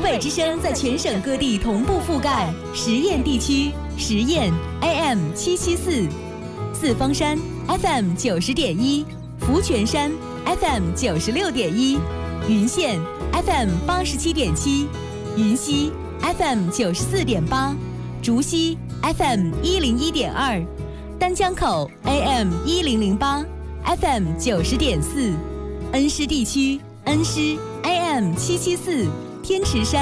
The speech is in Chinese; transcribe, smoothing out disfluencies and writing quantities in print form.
北之声在全省各地同步覆盖。实验地区，实验 AM774，四方山 FM90.1，福泉山 FM96.1，云县 FM87.7，云溪 FM94.8，竹溪 FM101.2，丹江口 AM1008，FM90.4，恩施地区恩施 AM774，天池山